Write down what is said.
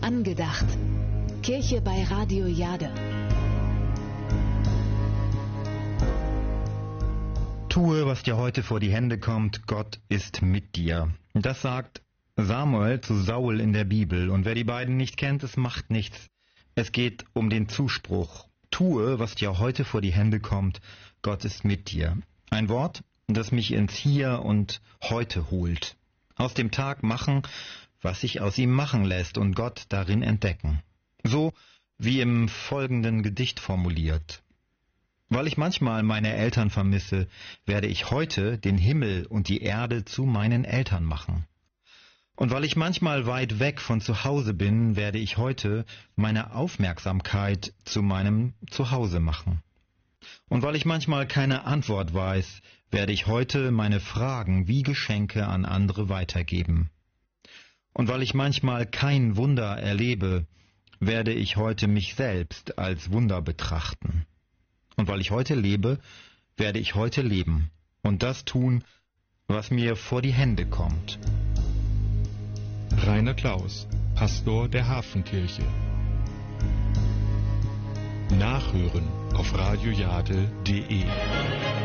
Angedacht. Kirche bei Radio Jade. Tue, was dir heute vor die Hände kommt, Gott ist mit dir. Das sagt Samuel zu Saul in der Bibel. Und wer die beiden nicht kennt, es macht nichts. Es geht um den Zuspruch. Tue, was dir heute vor die Hände kommt, Gott ist mit dir. Ein Wort, das mich ins Hier und Heute holt. Aus dem Tag machen, was sich aus ihm machen lässt und Gott darin entdecken. So wie im folgenden Gedicht formuliert. Weil ich manchmal meine Eltern vermisse, werde ich heute den Himmel und die Erde zu meinen Eltern machen. Und weil ich manchmal weit weg von zu Hause bin, werde ich heute meine Aufmerksamkeit zu meinem Zuhause machen. Und weil ich manchmal keine Antwort weiß, werde ich heute meine Fragen wie Geschenke an andere weitergeben. Und weil ich manchmal kein Wunder erlebe, werde ich heute mich selbst als Wunder betrachten. Und weil ich heute lebe, werde ich heute leben und das tun, was mir vor die Hände kommt. Rainer Klaus, Pastor der Hafenkirche. Nachhören auf radiojade.de